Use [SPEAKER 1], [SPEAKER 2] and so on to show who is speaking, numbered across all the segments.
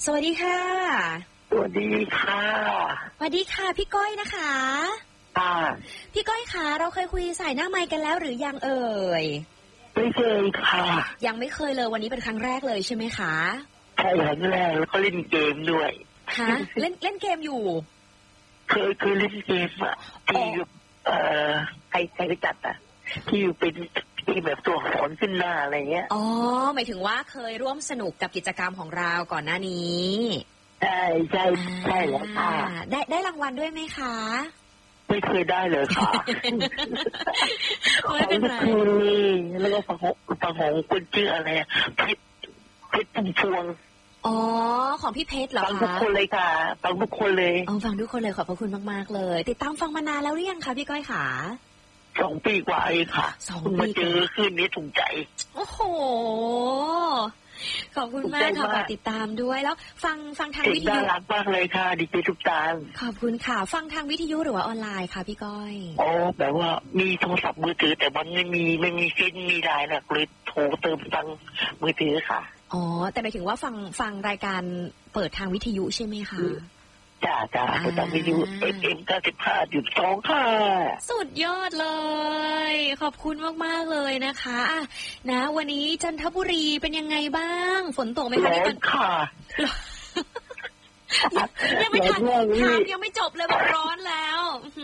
[SPEAKER 1] วัสดีค่ะ
[SPEAKER 2] สวัสดีค่ะ
[SPEAKER 1] สวัสดีค่ะพี่ก้อยนะคะพี่ก้อยคะเราเคยคุยสายหน้าไมค์กันแล้วหรือยังเอ่ย
[SPEAKER 2] ไม่เคยค่ะ
[SPEAKER 1] ยังไม่เคยเลยวันนี้เป็นครั้งแรกเลยใช่ไหมคะ
[SPEAKER 2] ใช่ครั้งแรกแล้วก็เล่นเกมด้วย
[SPEAKER 1] ฮะเล่นเกมอยู่
[SPEAKER 2] เคยเล่นเกมอ่ะที่ใครไปจัดอ่ะที่เป็นที่แบบตัวอักษรขึ้นหน้าอะไรเงี้ย
[SPEAKER 1] อ๋อหมายถึงว่าเคยร่วมสนุกกับกิจกรรมของเราก่อนหน้านี้
[SPEAKER 2] ใช่แล้วค่ะ
[SPEAKER 1] ได้รางวัลด้วยไหมคะ
[SPEAKER 2] ไม่เคยได้เลยค่ะ
[SPEAKER 1] ไม่เป็นไร
[SPEAKER 2] แล้วก็ฟังของคนชื่ออะไรเพชรพุ่มพวง
[SPEAKER 1] อ๋อของพี่เพชรเหรอคะ
[SPEAKER 2] ฟังทุกคนเลยค่ะฟังทุกคนเลย
[SPEAKER 1] ฟังทุกคนเลยขอบพระคุณมากๆเลยติดตามฟังมานานแล้วหรือยังคะพี่ก้อยขา
[SPEAKER 2] 2 ปีกว่าเองค่ะมาเจอคืนนี้ถูกใจ
[SPEAKER 1] โอ้โหขอบคุณมากค่ะฝากติดตามด้วยแล้วฟังทางวิทยุ
[SPEAKER 2] น่ารักมากเลยค่ะดีเจทุกตา
[SPEAKER 1] ขอบคุณค่ะฟังทางวิทยุหรือว่าออนไลน์ค่ะพี่ก้อย
[SPEAKER 2] แบบว่ามีโทรศัพท์มือถือแต่มันไม่มีเส้นมีไลน์นะเลยโทรเติมตังมือถือค่ะ
[SPEAKER 1] แต่หมายถึงว่าฟังรายการเปิดทางวิทยุใช่ไหมคะ
[SPEAKER 2] จ้าเปิดทางวิทยุFM 95.2ค่ะ
[SPEAKER 1] สุดยอดเลยขอบคุณมากๆเลยนะคะนะวันนี้จันทบุรีเป็นยังไงบ้างฝนตกไหมคะ
[SPEAKER 2] ร้อนค่ะ
[SPEAKER 1] ยังไม่ทันยังไม่จบเลยบอกร้อนแล้ว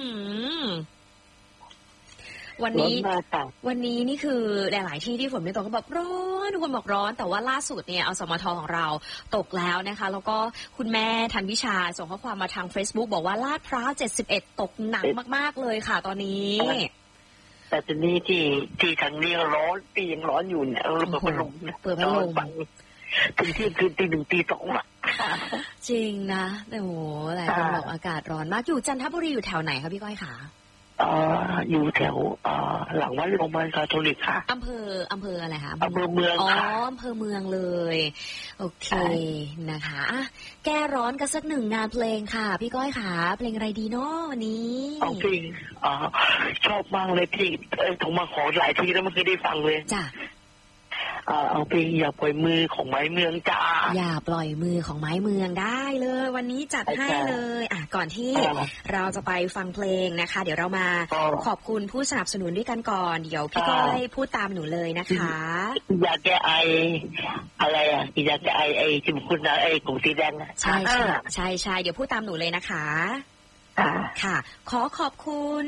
[SPEAKER 1] วันนี้นี่คือหลายๆที่ฝนไม่ตกก็แบบร้อนทุกคนบอกร้อนแต่ว่าล่าสุดเนี่ยสมทของเราตกแล้วนะคะแล้วก็คุณแม่ทันวิชาส่งข้อความมาทาง Facebook บอกว่าลาดพร้าว71ตกหนักมากๆเลยค่ะตอนนี้
[SPEAKER 2] แต่ตอนนี้ที่ทางนี้ร้อนตียังร้อนอยู่เนี่ยเปิดพัดลมถึงเที่ยงคืนตี 1ตี 2อ่ะ
[SPEAKER 1] จริงนะแต่โหหลายคนบอกอากาศร้อนมากอยู่จันทบุรีอยู่แถวไหนคะพี่ก้อยคะ
[SPEAKER 2] อยู่แถวหลังวัดโรงพยาบาลคาทอลิกค่ะ
[SPEAKER 1] อำเภออะไรคะ
[SPEAKER 2] อำเภอเมืองค่ะ
[SPEAKER 1] อำเภอเมืองเลยโอเคนะคะแก้ร้อนกันสัก1 งานเพลงค่ะพี่ก้อยขาเพลงอะไรดีเนาะวันนี้
[SPEAKER 2] เพลงชอบมากเลยที่โทรมาขอหลายทีแล้วไม่เคยได้ฟังเลย
[SPEAKER 1] จ้ะ
[SPEAKER 2] เอาเพลงอย่าปล่อยมือของไม้เมืองจ้า
[SPEAKER 1] อย่าปล่อยมือของไม้เมืองได้เลยวันนี้จัดให้เลยก่อนที่เราจะไปฟังเพลงนะคะเดี๋ยวเรามาขอบคุณผู้สนับสนุนด้วยกันก่อนเดี๋ยวพี่ก้อยพูดตามหนูเลยนะคะ
[SPEAKER 2] อยากแก้ไออะไรอยากแก้ไอที่คุณนะไอกลุ่มสีแดง
[SPEAKER 1] ใช่เดี๋ยวพูดตามหนูเลยนะคะค่ะขอขอบคุณ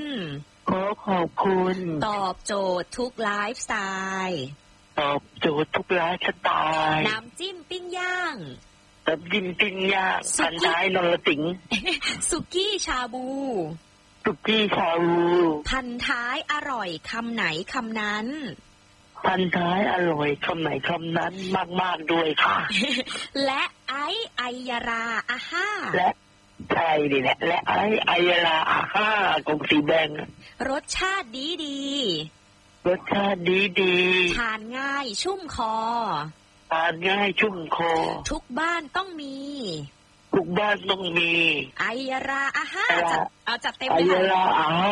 [SPEAKER 1] ตอบโจทย์ทุกไลฟ์สไตล์
[SPEAKER 2] ตอบโจทย์ทุกไลฟ์สไตล์
[SPEAKER 1] น้ำจิ้มปิ้งย่าง
[SPEAKER 2] พันท้ายนรสิง
[SPEAKER 1] สุกี้ชาบูพันท้ายอร่อยคำไหนคำนั้น
[SPEAKER 2] พันท้ายอร่อยคำไหนคำนั้นมากๆด้วยค่ะ
[SPEAKER 1] และไอยาราอาห้า
[SPEAKER 2] และใช่ดิแหละและไอยาราอาห้ากงสีแดง
[SPEAKER 1] รสชาติดีทานง่ายชุ่มคอทุกบ้านต้องมีไอยาราอาห้าจัดเต็มเลยค่ะไอยาราอาห้า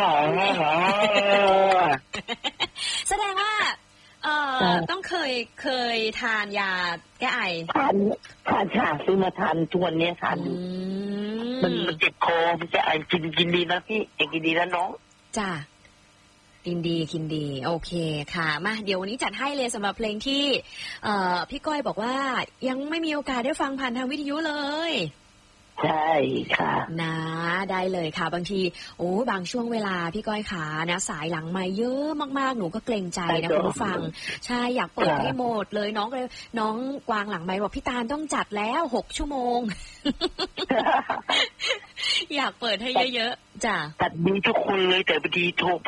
[SPEAKER 1] แสดงว่าต้องเคยทานยาแก้ไอ
[SPEAKER 2] ทานค่ะซื้อมาทานทุกวันนี้ทานมันเจ็บคอมันจะไอกินดีนะพี่กินดีนะน้อง
[SPEAKER 1] จ้ากินดีโอเคค่ะมาเดี๋ยววันนี้จัดให้เลยสำหรับเพลงที่พี่ก้อยบอกว่ายังไม่มีโอกาสได้ฟังผ่านทางวิทยุเลย
[SPEAKER 2] ใช่ค่ะ
[SPEAKER 1] นะได้เลยค่ะบางทีบางช่วงเวลาพี่ก้อยขานะสายหลังไมค์เยอะมากๆหนูก็เกรงใจนะคุณผู้ฟังใช่อยากเปิดให้หมดเลยน้องกวางหลังไมค์บอกพี่ตาลต้องจัดแล้ว6 ชั่วโมง อยากเปิดให้เยอะๆจ้ะ
[SPEAKER 2] ตัดดีทุกคนเลยแต่บางทีโทรไป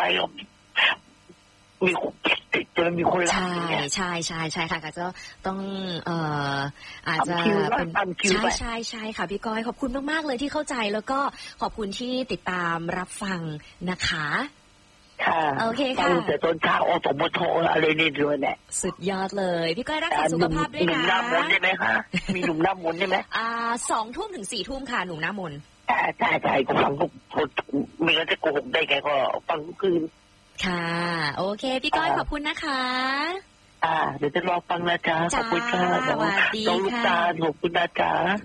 [SPEAKER 2] มีคน
[SPEAKER 1] ใช่ค่ะก็จะต้องอาจจะเป็นใช่ค่ะพี่ก้อยขอบคุณมากๆเลยที่เข้าใจแล้วก็ขอบคุณที่ติดตามรับฟังนะคะ
[SPEAKER 2] ค่ะ
[SPEAKER 1] โอเคค่ะ
[SPEAKER 2] แต่ตอนเช้าอสมทอะไรนี่ด้วยแหละ
[SPEAKER 1] สุดยอดเลยพี่ก้อยรักษาสุขภาพด้วยนะ
[SPEAKER 2] หนุ่มหน้ามนใช่ไหมคะมีหนุ่มหน้ามนใช่ไหม
[SPEAKER 1] 2 ทุ่มถึง4 ทุ่มค่ะหนุ่มหน้ามน
[SPEAKER 2] ใช่ก็ฟังทุกไม่งั้นจะโกหกได้ไงก็ฟังทุกคืน
[SPEAKER 1] ค่ะโอเคพี่ก้อยขอบคุณนะคะ
[SPEAKER 2] เดี๋ยวจะรอฟังนะจ๊ะขอบคุณค่ะ
[SPEAKER 1] สวัสดีค่ะ
[SPEAKER 2] น้องลูกตาลขอบคุณนะจ๊ะ